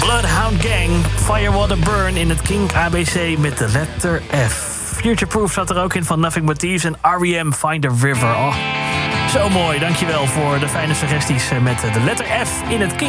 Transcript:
Bloodhound Gang, Firewater Burn in het King ABC met de letter F. Futureproof zat er ook in van Nothing But Thieves en R.E.M. Find the River. Oh, zo mooi, dankjewel voor de fijne suggesties met de letter F in het King